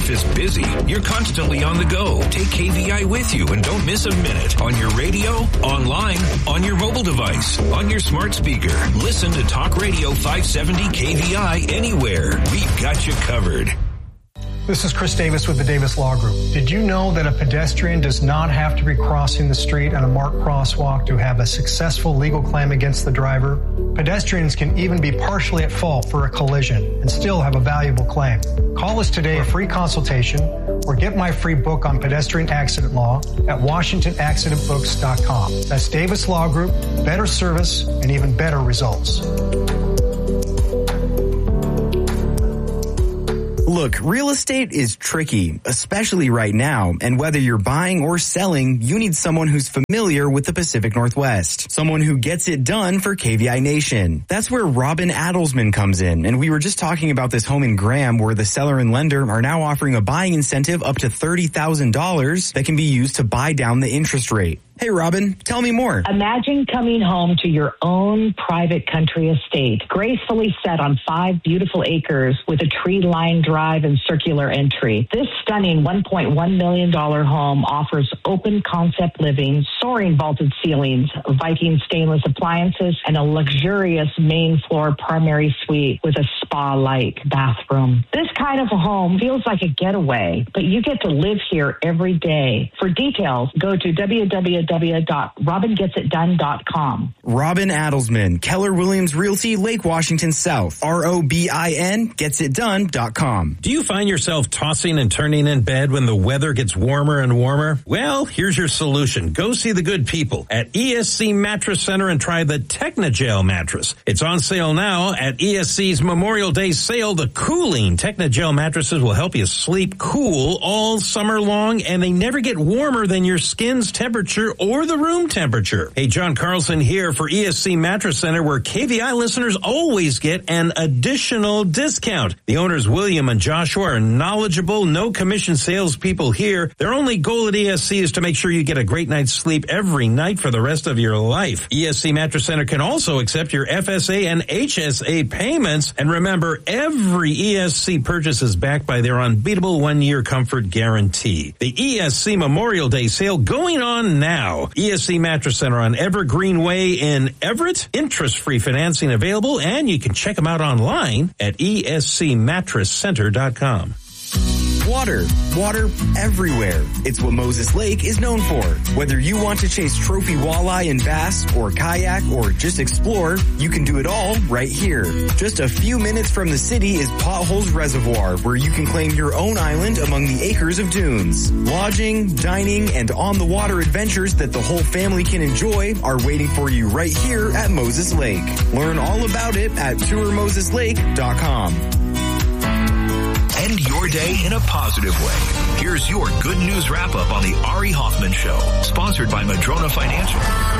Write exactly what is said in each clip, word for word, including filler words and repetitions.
Life is busy. You're constantly on the go. Take K V I with you and don't miss a minute. On your radio, online, on your mobile device, on your smart speaker. Listen to Talk Radio five seventy K V I anywhere. We've got you covered. This is Chris Davis with the Davis Law Group. Did you know that a pedestrian does not have to be crossing the street on a marked crosswalk to have a successful legal claim against the driver? Pedestrians can even be partially at fault for a collision and still have a valuable claim. Call us today for a free consultation or get my free book on pedestrian accident law at washington accident books dot com. That's Davis Law Group, better service and even better results. Look, real estate is tricky, especially right now, and whether you're buying or selling, you need someone who's familiar with the Pacific Northwest. Someone who gets it done for K V I Nation. That's where Robin Adelsman comes in, and we were just talking about this home in Graham where the seller and lender are now offering a buying incentive up to thirty thousand dollars that can be used to buy down the interest rate. Hey, Robin, tell me more. Imagine coming home to your own private country estate, gracefully set on five beautiful acres with a tree-lined drive and circular entry. This stunning one point one million dollars home offers open concept living, soaring vaulted ceilings, Viking stainless appliances, and a luxurious main floor primary suite with a spa-like bathroom. This kind of a home feels like a getaway, but you get to live here every day. For details, go to w w w dot robin gets it done dot com. Robin Adelsman, Keller Williams Realty, Lake Washington South. R O B I N gets it done dot com. Do you find yourself tossing and turning in bed when the weather gets warmer and warmer? Well, here's your solution. Go see the good people at E S C Mattress Center and try the Technogel mattress. It's on sale now at E S C's Memorial Day sale. The cooling Technogel mattresses will help you sleep cool all summer long, and they never get warmer than your skin's temperature or the room temperature. Hey, John Carlson here for E S C Mattress Center, where K V I listeners always get an additional discount. The owners, William and Joshua, are knowledgeable, no commission salespeople here. Their only goal at E S C is to make sure you get a great night's sleep every night for the rest of your life. E S C Mattress Center can also accept your F S A and H S A payments. And remember, every E S C purchase is backed by their unbeatable one-year comfort guarantee. The E S C Memorial Day sale going on now. E S C Mattress Center on Evergreen Way in Everett. Interest-free financing available, and you can check them out online at E S C mattress center dot com. Water. Water everywhere. It's what Moses Lake is known for. Whether you want to chase trophy walleye and bass, or kayak, or just explore, you can do it all right here. Just a few minutes from the city is Potholes Reservoir, where you can claim your own island among the acres of dunes. Lodging, dining, and on-the-water adventures that the whole family can enjoy are waiting for you right here at Moses Lake. Learn all about it at tour moses lake dot com. End your day in a positive way. Here's your good news wrap-up on the Ari Hoffman Show, sponsored by Madrona Financial.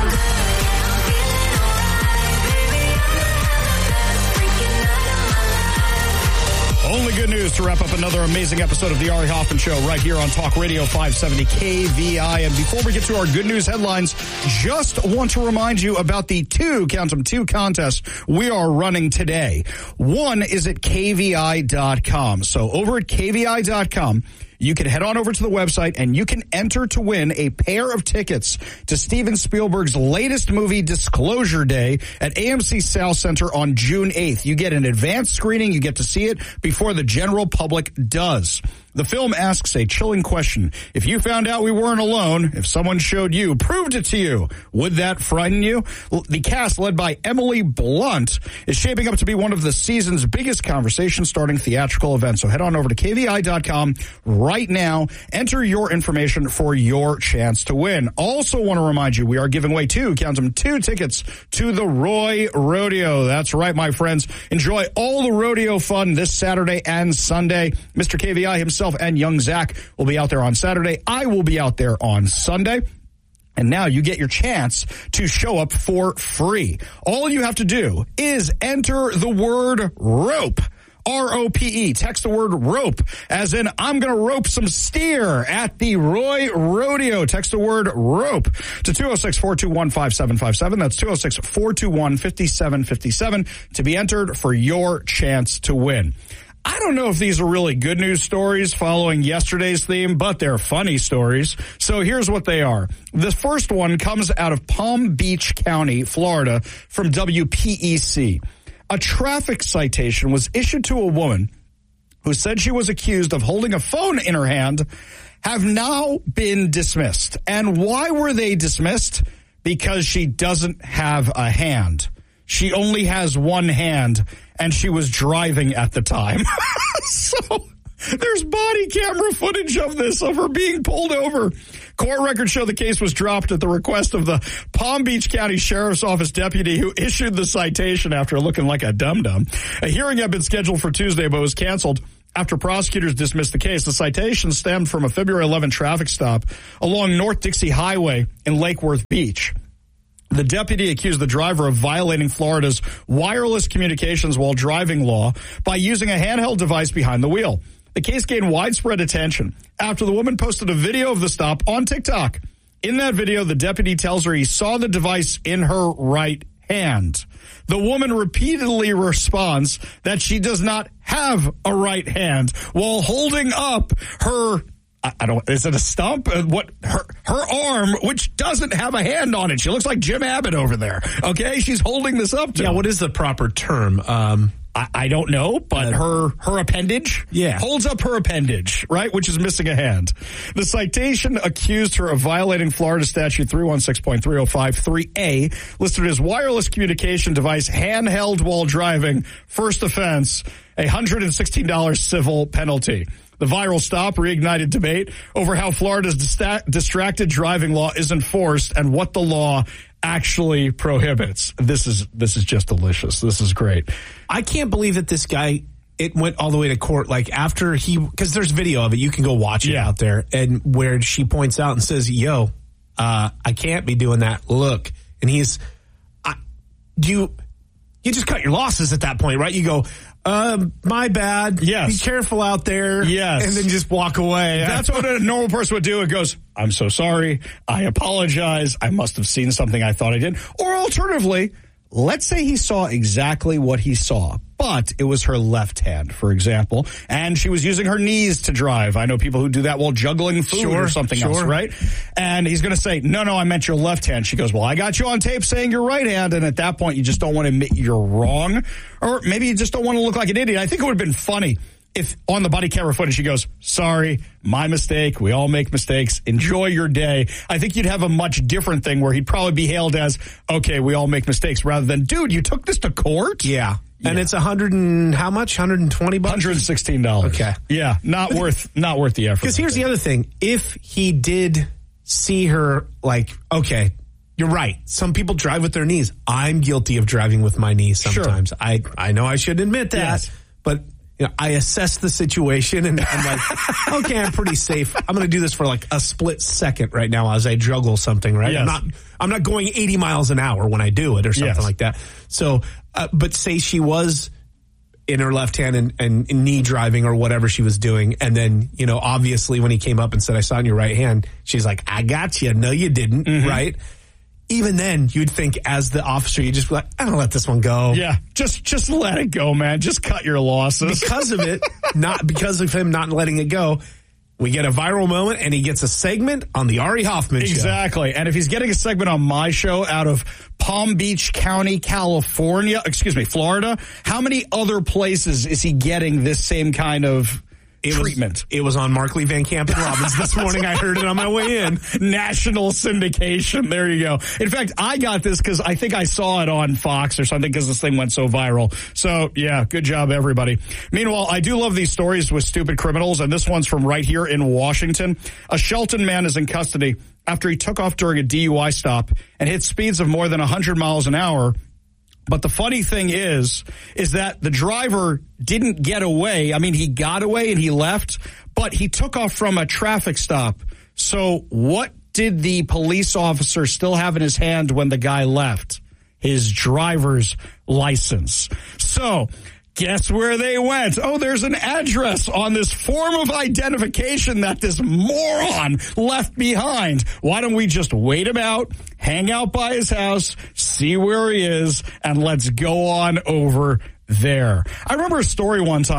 Only good news to wrap up another amazing episode of the Ari Hoffman Show right here on Talk Radio five seventy K V I. And before we get to our good news headlines, just want to remind you about the two, count them, two contests we are running today. One is at K V I dot com. So over at K V I dot com, you can head on over to the website and you can enter to win a pair of tickets to Steven Spielberg's latest movie, Disclosure Day, at A M C South Center on June eighth. You get an advanced screening. You get to see it before the general public does. The film asks a chilling question. If you found out we weren't alone, if someone showed you, proved it to you, would that frighten you? The cast, led by Emily Blunt, is shaping up to be one of the season's biggest conversation-starting theatrical events. So head on over to K V I dot com right now. Enter your information for your chance to win. Also want to remind you, we are giving away two, count them, two tickets to the Roy Rodeo. That's right, my friends. Enjoy all the rodeo fun this Saturday and Sunday. Mister K V I himself and young Zach will be out there on Saturday. I will be out there on Sunday. And now you get your chance to show up for free. All you have to do is enter the word rope. R O P E. Text the word rope, as in I'm going to rope some steer at the Roy Rodeo. Text the word rope to two oh six, four two one, five seven five seven. That's two oh six, four two one, five seven five seven to be entered for your chance to win. I don't know if these are really good news stories following yesterday's theme, but they're funny stories. So here's what they are. The first one comes out of Palm Beach County, Florida, from W P E C. A traffic citation was issued to a woman who said she was accused of holding a phone in her hand, have now been dismissed. And why were they dismissed? Because she doesn't have a hand. She only has one hand, and she was driving at the time. So there's body camera footage of this, of her being pulled over. Court records show the case was dropped at the request of the Palm Beach County Sheriff's Office deputy who issued the citation after looking like a dum-dum. A hearing had been scheduled for Tuesday, but was canceled after prosecutors dismissed the case. The citation stemmed from a February eleventh traffic stop along North Dixie Highway in Lake Worth Beach. The deputy accused the driver of violating Florida's wireless communications while driving law by using a handheld device behind the wheel. The case gained widespread attention after the woman posted a video of the stop on TikTok. In that video, the deputy tells her he saw the device in her right hand. The woman repeatedly responds that she does not have a right hand while holding up her, I don't, is it a stump? What, her, her arm, which doesn't have a hand on it. She looks like Jim Abbott over there. Okay. She's holding this up to Yeah. him. What is the proper term? Um, I, I don't know, but uh, her, her appendage yeah. holds up her appendage, right? Which is missing a hand. The citation accused her of violating Florida statute three sixteen point three oh five three A, listed as wireless communication device handheld while driving. First offense, a one hundred sixteen dollars civil penalty. The viral stop reignited debate over how Florida's dista- distracted driving law is enforced and what the law actually prohibits. This is this is just delicious. This is great. I can't believe that this guy, it went all the way to court. Like after he, because there's video of it, you can go watch it Yeah. out there, and where she points out and says, "Yo, uh, I can't be doing that. Look," and he's, I, do you, you just cut your losses at that point, right? You go, Um, my bad. Yes. Be careful out there. Yes. And then just walk away. That's what a normal person would do. It goes, I'm so sorry. I apologize. I must have seen something I thought I did. Or alternatively, let's say he saw exactly what he saw, but it was her left hand, for example, and she was using her knees to drive. I know people who do that while juggling food Sure, or something sure. else, right? And he's going to say, no, no, I meant your left hand. She goes, well, I got you on tape saying your right hand. And at that point, you just don't want to admit you're wrong. Or maybe you just don't want to look like an idiot. I think it would have been funny if on the body camera footage she goes, sorry, my mistake. We all make mistakes. Enjoy your day. I think you'd have a much different thing where he'd probably be hailed as, okay, we all make mistakes, rather than, dude, you took this to court? Yeah. And Yeah. it's a hundred and how much? one hundred twenty bucks? one hundred sixteen dollars. Okay. Yeah, not worth not worth the effort. Because here's the other thing. If he did see her, like, okay, you're right. Some people drive with their knees. I'm guilty of driving with my knees sometimes. Sure. I, I know I shouldn't admit that, Yes. but you know, I assess the situation and I'm like, okay, I'm pretty safe. I'm going to do this for like a split second right now as I juggle something, right? Yes. I'm not, I'm not going eighty miles an hour when I do it or something Yes. like that. So, uh, but say she was in her left hand and, and knee driving or whatever she was doing. And then, you know, obviously when he came up and said, I saw in your right hand, she's like, I got you. No, you didn't. Mm-hmm. Right. Even then you'd think as the officer, you just be like, I'm gonna let this one go. Yeah, just just let it go, man. Just cut your losses. Because of it, not because of him not letting it go, we get a viral moment and he gets a segment on the Ari Hoffman show. Exactly. And if he's getting a segment on my show out of Palm Beach County, California, excuse me, Florida, how many other places is he getting this same kind of It treatment? Was, it was on Markley, Van Camp, and Robbins this morning. I heard it on my way in. National syndication. There you go. In fact, I got this because I think I saw it on Fox or something because this thing went so viral. So, yeah, good job, everybody. Meanwhile, I do love these stories with stupid criminals, and this one's from right here in Washington. A Shelton man is in custody after he took off during a D U I stop and hit speeds of more than one hundred miles an hour. But the funny thing is, is that the driver didn't get away. I mean, he got away and he left, but he took off from a traffic stop. So what did the police officer still have in his hand when the guy left? His driver's license. So guess where they went? Oh, there's an address on this form of identification that this moron left behind. Why don't we just wait him out, hang out by his house, see where he is, and let's go on over there. I remember a story one time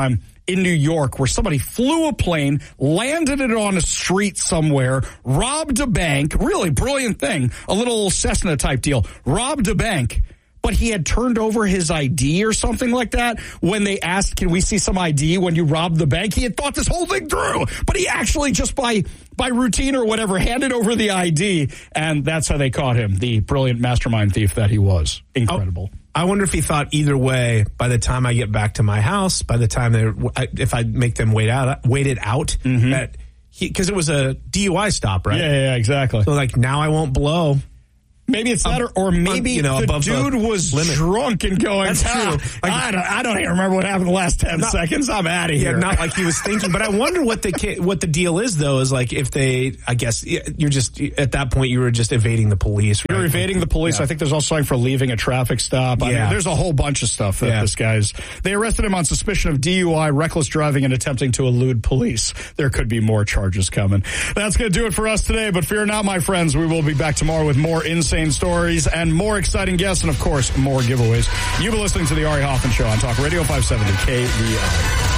in New York where somebody flew a plane, landed it on a street somewhere, robbed a bank. Really brilliant thing. A little Cessna type deal. Robbed a bank. But he had turned over his I D or something like that. When they asked, can we see some I D when you robbed the bank? He had thought this whole thing through. But he actually just by by routine or whatever handed over the I D. And that's how they caught him, the brilliant mastermind thief that he was. Incredible. Oh, I wonder if he thought either way, by the time I get back to my house, by the time they, if I make them wait out, wait it out, mm-hmm. that he, because it was a D U I stop, right? Yeah, yeah, exactly. So like now I won't blow. Maybe it's that, or, or maybe you know, the dude the was limit. drunk and going, That's ah, true. Like, I, don't, I don't even remember what happened the last ten not, seconds. I'm out of yeah, here. Not like he was thinking. But I wonder what the what the deal is, though, is like if they, I guess, you're just, at that point, you were just evading the police. Right? You're evading the police. Yeah. I think there's also something for leaving a traffic stop. I yeah. mean, there's a whole bunch of stuff that yeah. this guy's. They arrested him on suspicion of D U I, reckless driving, and attempting to elude police. There could be more charges coming. That's going to do it for us today, but fear not, my friends. We will be back tomorrow with more insane stories and more exciting guests, and of course, more giveaways. You've been listening to the Ari Hoffman Show on Talk Radio five seventy K V I.